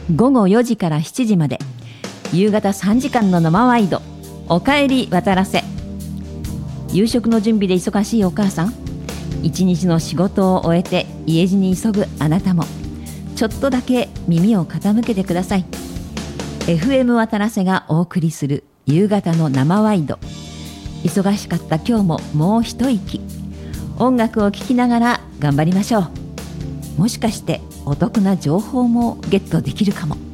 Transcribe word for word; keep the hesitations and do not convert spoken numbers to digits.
ごごよじからしちじまで、夕方さんじかんの生ワイド、おかえり渡らせ。夕食の準備で忙しいお母さん、一日の仕事を終えて家路に急ぐあなたも、ちょっとだけ耳を傾けてください。 エフエム 渡らせがお送りする夕方の生ワイド。忙しかった今日ももう一息、音楽を聴きながら頑張りましょう。もしかしてお得な情報もゲットできるかも。